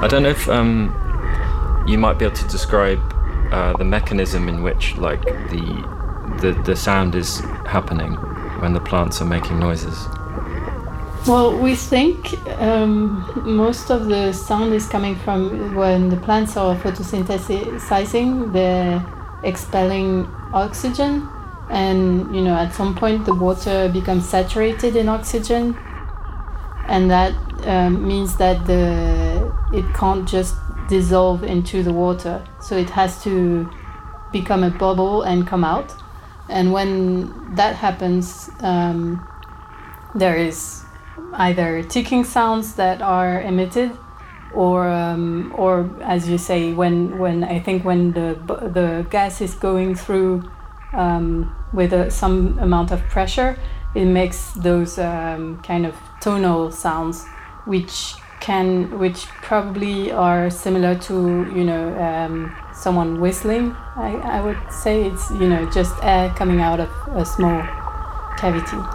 I don't know if you might be able to describe the mechanism in which, like, the sound is happening when the plants are making noises. Well, we think most of the sound is coming from when the plants are photosynthesizing. They're expelling oxygen, and at some point the water becomes saturated in oxygen, and that means that it can't just dissolve into the water, so it has to become a bubble and come out. And when that happens, there is either ticking sounds that are emitted, or as you say, when the gas is going through with some amount of pressure, it makes those kind of tonal sounds, which probably are similar to someone whistling. I would say it's just air coming out of a small cavity.